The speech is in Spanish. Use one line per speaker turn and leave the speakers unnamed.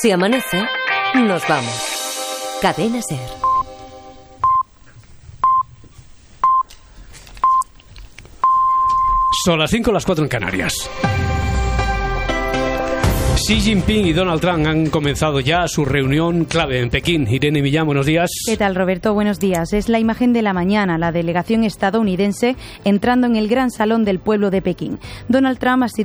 Si amanece, nos vamos. Cadena SER.
Son las 5, las 4 en Canarias. Xi Jinping y Donald Trump han comenzado ya su reunión clave en Pekín. Irene Millán, buenos días.
¿Qué tal, Roberto? Buenos días. Es la imagen de la mañana, la delegación estadounidense entrando en el gran salón del pueblo de Pekín. Donald Trump ha sido